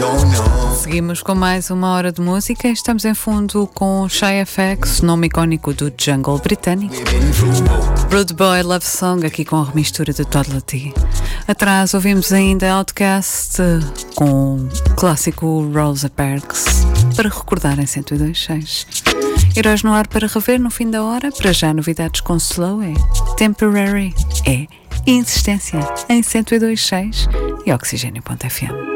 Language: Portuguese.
Seguimos com mais uma hora de música. Estamos em fundo com Shy FX, nome icónico do jungle britânico. Rude Boy Love Song, aqui com a remistura de Toddler T. Atrás ouvimos ainda Outcast com o clássico Rosa Parks, para recordar em 102.6. Heróis no ar para rever no fim da hora. Para já, novidades com Slow é Temporary, é Insistência em 102.6 e Oxigênio.fm.